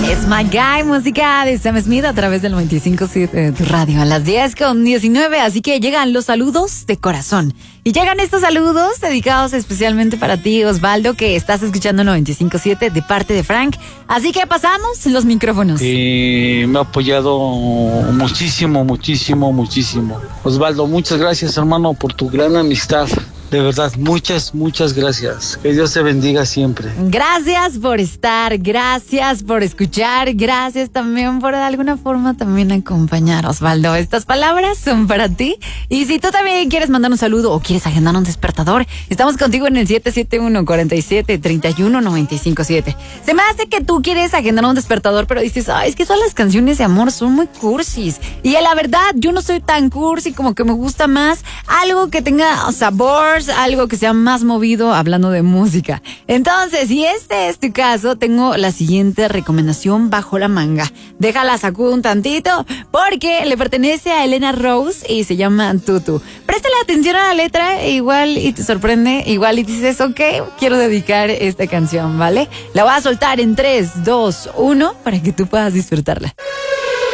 Es My Guy, música de Sam Smith a través del 95.7 de tu radio a las 10:19. Así que llegan los saludos de corazón. Y llegan estos saludos dedicados especialmente para ti, Osvaldo, que estás escuchando 95.7 de parte de Frank. Así que pasamos los micrófonos. Me ha apoyado muchísimo. Osvaldo, muchas gracias, hermano, por tu gran amistad. De verdad, muchas gracias. Que Dios te bendiga siempre. Gracias por estar, gracias por escuchar, gracias también por de alguna forma también acompañar, Osvaldo. Estas palabras son para ti. Y si tú también quieres mandar un saludo o quieres agendar un despertador, estamos contigo en el 771-47-31-957. Se me hace que tú quieres agendar un despertador, pero dices, es que todas las canciones de amor son muy cursis. Y la verdad, yo no soy tan cursi, como que me gusta más algo que tenga sabor, algo que sea más movido hablando de música. Entonces, si este es tu caso, tengo la siguiente recomendación bajo la manga. Déjala sacudo un tantito porque le pertenece a Elena Rose y se llama Tutu. Préstale atención a la letra, igual y te sorprende, igual y dices, ok, quiero dedicar esta canción, ¿vale? La voy a soltar en 3, 2, 1 para que tú puedas disfrutarla.